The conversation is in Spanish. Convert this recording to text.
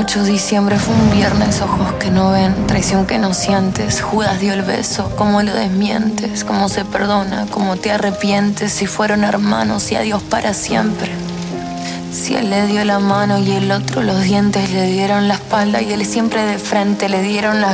8 de diciembre fue un viernes, ojos que no ven, traición que no sientes. Judas dio el beso, cómo lo desmientes, cómo se perdona, cómo te arrepientes. Si fueron hermanos y adiós para siempre. Si él le dio la mano y el otro los dientes, le dieron la espalda y él siempre de frente, le dieron las